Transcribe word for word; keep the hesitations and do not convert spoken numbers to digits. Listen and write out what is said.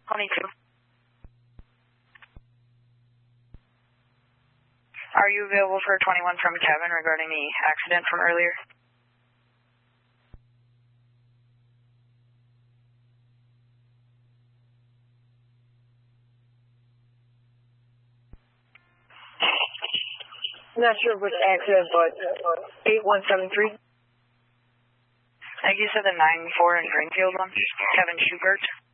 twenty-two. Are you available for twenty-one from Kevin regarding the accident from earlier? Not sure which accident, but eight one seven three. I think you said the nine four in Greenfield one. Kevin Schubert.